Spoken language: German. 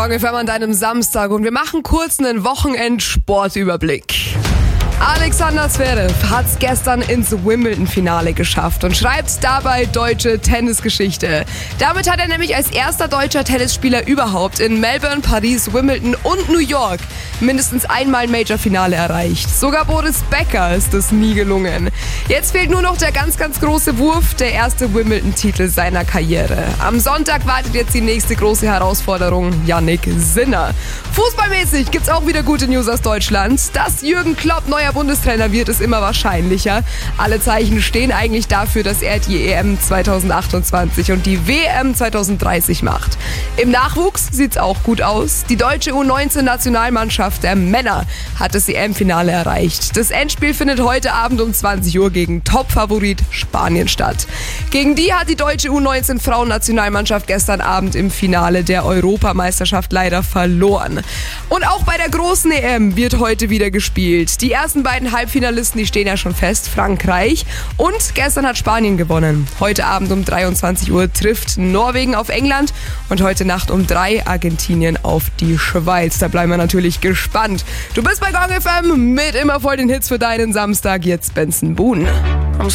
Gong FM an deinem Samstag und wir machen kurz einen Wochenend-Sportüberblick. Alexander Zverev hat's gestern ins Wimbledon-Finale geschafft und schreibt dabei deutsche Tennisgeschichte. Damit hat er nämlich als erster deutscher Tennisspieler überhaupt in Melbourne, Paris, Wimbledon und New York mindestens einmal ein Major-Finale erreicht. Sogar Boris Becker ist es nie gelungen. Jetzt fehlt nur noch der ganz, ganz große Wurf, der erste Wimbledon-Titel seiner Karriere. Am Sonntag wartet jetzt die nächste große Herausforderung, Jannik Sinner. Fußballmäßig gibt's auch wieder gute News aus Deutschland. Dass Jürgen Klopp neuer Bundestrainer wird, ist immer wahrscheinlicher. Alle Zeichen stehen eigentlich dafür, dass er die EM 2028 und die WM 2030 macht. Im Nachwuchs sieht's auch gut aus. Die deutsche U19-Nationalmannschaft der Männer hat das EM-Finale erreicht. Das Endspiel findet heute Abend um 20 Uhr gegen Top-Favorit Spanien statt. Gegen die hat die deutsche U19-Frauen-Nationalmannschaft gestern Abend im Finale der Europameisterschaft leider verloren. Und auch bei der großen EM wird heute wieder gespielt. Die ersten beiden Halbfinalisten, die stehen ja schon fest, Frankreich und gestern hat Spanien gewonnen. Heute Abend um 23 Uhr trifft Norwegen auf England und heute Nacht um 3 Argentinien auf die Schweiz. Da bleiben wir natürlich gespannt. Du bist bei Gong FM mit immer voll den Hits für deinen Samstag. Jetzt Benson Boone.